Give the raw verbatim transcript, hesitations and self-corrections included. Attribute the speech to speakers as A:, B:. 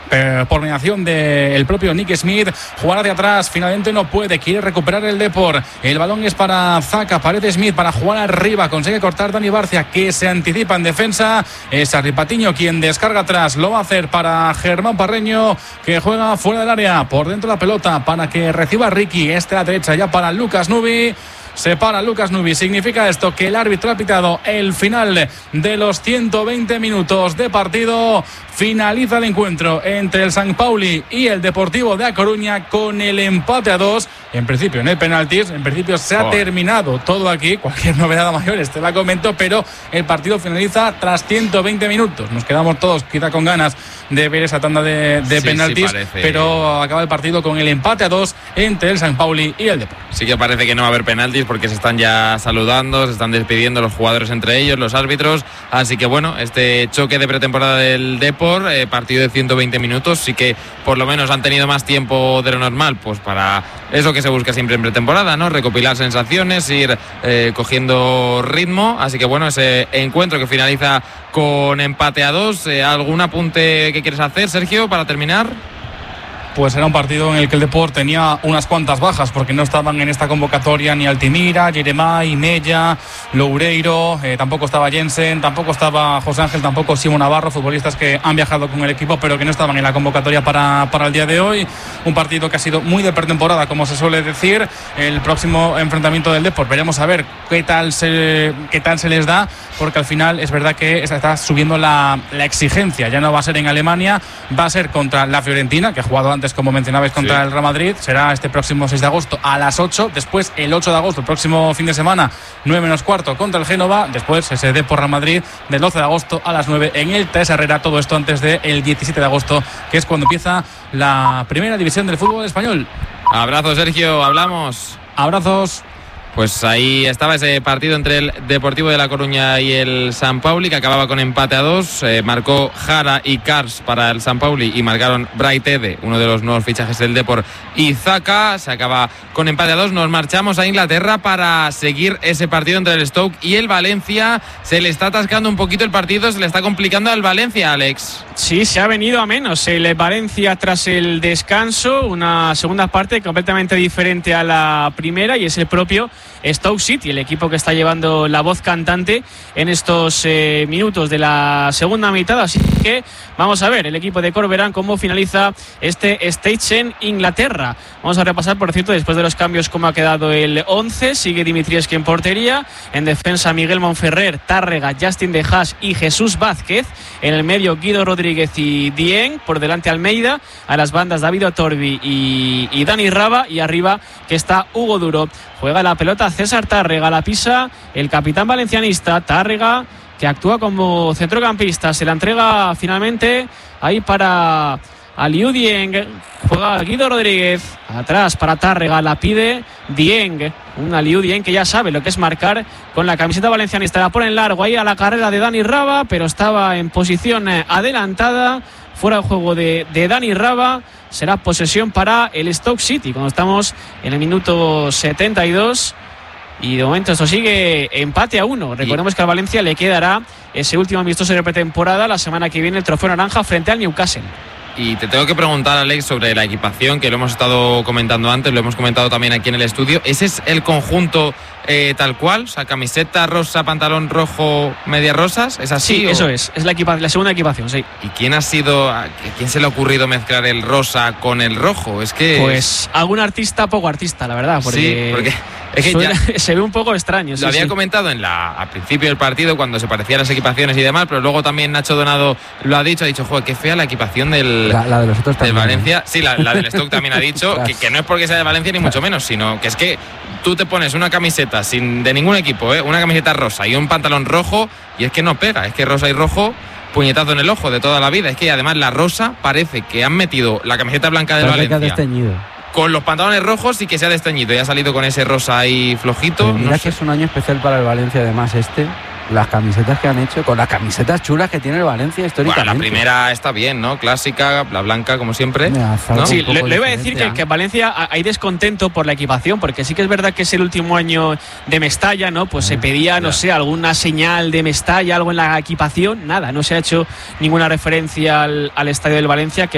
A: por mediación del propio Nick Smith. Jugar hacia atrás, finalmente no puede, quiere recuperar el Depor. El balón es para Zaka, aparece Smith para jugar arriba, consigue cortar Dani Barcia, que se anticipa en defensa. Es Sarri Patiño quien descarga atrás, lo va a hacer para Germán Parreño, que juega fuera del área, por dentro la pelota para que reciba Ricky. Este a la derecha ya para Lucas Nubi. Se para Lucas Nubi. Significa esto que el árbitro ha pitado el final de los ciento veinte minutos de partido. Finaliza el encuentro entre el San Pauli y el Deportivo de A Coruña con el empate a dos. En principio no hay penaltis, en principio se ha oh. terminado todo aquí. Cualquier novedad mayor te la comento, pero el partido finaliza tras ciento veinte minutos. Nos quedamos todos quizá con ganas de ver esa tanda de, de sí, penaltis, sí pero acaba el partido con el empate a dos entre el San Pauli y el Deportivo.
B: Sí que parece que no va a haber penaltis porque se están ya saludando, se están despidiendo los jugadores entre ellos, los árbitros. Así que bueno, este choque de pretemporada del Depor, eh, partido de ciento veinte minutos, sí que por lo menos han tenido más tiempo de lo normal, pues para eso que se busca siempre en pretemporada, ¿no? Recopilar sensaciones, ir eh, cogiendo ritmo. Así que bueno, ese encuentro que finaliza con empate a dos. Eh, ¿Algún apunte que quieres hacer, Sergio, para terminar?
A: Pues era un partido en el que el Depor tenía unas cuantas bajas, porque no estaban en esta convocatoria ni Altimira, Jeremai, Mella, Loureiro, eh, tampoco estaba Jensen, tampoco estaba José Ángel, tampoco Simón Navarro, futbolistas que han viajado con el equipo pero que no estaban en la convocatoria para, para el día de hoy. Un partido que ha sido muy de pretemporada, como se suele decir. El próximo enfrentamiento del Depor, veremos a ver qué tal se, qué tal se les da, porque al final es verdad que está subiendo la, la exigencia. Ya no va a ser en Alemania, va a ser contra la Fiorentina, que ha jugado antes, como mencionabais, contra sí. el Real Madrid. Será este próximo seis de agosto a las ocho. Después el ocho de agosto, el próximo fin de semana, nueve menos cuarto contra el Génova. Después ese Depor Real Madrid del doce de agosto a las nueve en el Teresa Herrera. Todo esto antes del diecisiete de agosto, que es cuando empieza la primera división del fútbol español.
B: Abrazo, Sergio, hablamos.
A: Abrazos.
B: Pues ahí estaba ese partido entre el Deportivo de La Coruña y el San Pauli, que acababa con empate a dos. Eh, marcó Jara y Kars para el San Pauli y marcaron Braitede, uno de los nuevos fichajes del Depor, y Zaka. Se acaba con empate a dos. Nos marchamos a Inglaterra para seguir ese partido entre el Stoke y el Valencia. Se le está atascando un poquito el partido, se le está complicando al Valencia, Alex.
C: Sí, se ha venido a menos el Valencia tras el descanso. Una segunda parte completamente diferente a la primera, y es el propio Stoke City, el equipo que está llevando la voz cantante en estos eh, minutos de la segunda mitad. Así que vamos a ver el equipo de Corberán cómo finaliza este stage en Inglaterra. Vamos a repasar, por cierto, después de los cambios, cómo ha quedado el once. Sigue Dimitrievski en portería, en defensa Miguel Monferrer, Tárrega, Justin De Haas y Jesús Vázquez. En el medio Guido Rodríguez y Dieng, por delante Almeida, a las bandas David Otorbi y, y Dani Raba, y arriba que está Hugo Duro. Juega la pelota César Tárrega, la pisa el capitán valencianista. Tárrega, que actúa como centrocampista, se la entrega finalmente ahí para Aliou Dieng. Juega Guido Rodríguez, atrás para Tárrega, la pide Dieng, un Aliou Dieng que ya sabe lo que es marcar con la camiseta valencianista. La pone en largo ahí a la carrera de Dani Raba, pero estaba en posición adelantada, fuera de juego de, de Dani Raba. Será posesión para el Stoke City cuando estamos en el minuto setenta y dos, y de momento esto sigue empate a uno. Recordemos que al Valencia le quedará ese último amistoso de pretemporada la semana que viene, el trofeo naranja frente al Newcastle.
B: Y te tengo que preguntar, Alex, sobre la equipación, que lo hemos estado comentando antes, lo hemos comentado también aquí en el estudio. ¿Ese es el conjunto eh, tal cual? O sea, camiseta rosa, pantalón rojo, medias rosas, ¿es así?
C: Sí,
B: o...
C: eso es, es la, equipa- la segunda equipación, sí.
B: ¿Y quién ha sido, a quién se le ha ocurrido mezclar el rosa con el rojo? Es que...
C: Pues algún artista poco artista, la verdad, porque...
B: Sí, porque... Es que
C: Suena,
B: ya
C: se ve un poco extraño.
B: Lo
C: sí,
B: había
C: sí.
B: comentado en la, al principio del partido, cuando se parecían las equipaciones y demás, pero luego también Nacho Donado lo ha dicho, ha dicho, joder, qué fea la equipación del,
D: la, la de los otros
B: del
D: también,
B: Valencia. Sí, la, la del Stoke también ha dicho, que, que no es porque sea de Valencia ni mucho menos, sino que es que tú te pones una camiseta sin de ningún equipo, ¿eh? Una camiseta rosa y un pantalón rojo, y es que no pega, es que rosa y rojo, puñetazo en el ojo de toda la vida. Es que además la rosa parece que han metido la camiseta blanca del
D: parece
B: Valencia
D: que ha desteñido
B: con los pantalones rojos y que se ha desteñido y ha salido con ese rosa ahí flojito.
D: Pero mira
B: no
D: que
B: sé.
D: es un año especial para el Valencia, además este. Las camisetas que han hecho, con las camisetas chulas que tiene el Valencia históricamente.
B: Bueno, la primera está bien, ¿no? Clásica, la blanca, como siempre.
D: ¿No?
C: Sí, le, le iba a decir que, que en Valencia hay descontento por la equipación, porque sí que es verdad que es el último año de Mestalla, ¿no? Pues ah, se pedía, no claro. sé, alguna señal de Mestalla, algo en la equipación. Nada, no se ha hecho ninguna referencia al, al estadio del Valencia, que